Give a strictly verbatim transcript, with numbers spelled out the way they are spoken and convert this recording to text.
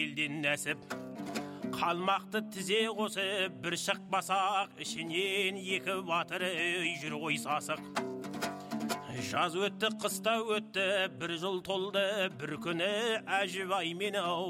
елден нәсіп. Қалмақты тізе қосып бір шықпасақ, ішінен екі батыр жүр ғой сасық. Жаз өтті, қыста өтті, бір жыл толды, бір күні әжібай мен ау